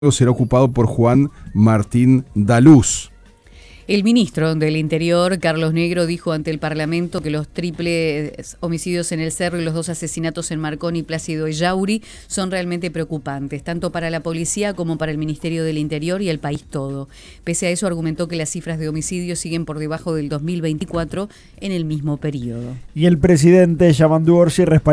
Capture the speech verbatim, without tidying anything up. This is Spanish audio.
será ocupado por Juan Martín Daluz. El ministro del Interior, Carlos Negro, dijo ante el Parlamento que los triples homicidios en el Cerro y los dos asesinatos en Marconi, Plácido y Yauri son realmente preocupantes, tanto para la policía como para el Ministerio del Interior y el país todo. Pese a eso, argumentó que las cifras de homicidios siguen por debajo del dos mil veinticuatro en el mismo periodo. Y el presidente Yamandu Orsi respaldó